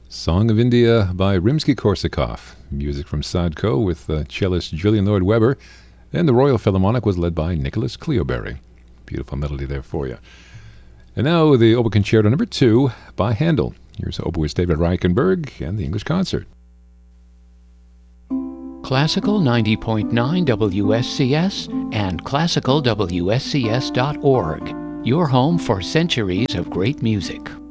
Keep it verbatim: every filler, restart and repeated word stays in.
Song of India by Rimsky-Korsakov. Music from Sadko with uh, cellist Julian Lloyd Webber. And the Royal Philharmonic was led by Nicholas Cleoberry. Beautiful melody there for you. And now the Oboe Concerto number two by Handel. Here's oboist David Reichenberg and the English Concert. Classical ninety point nine W S C S and classical W S C S dot org. Your home for centuries of great music.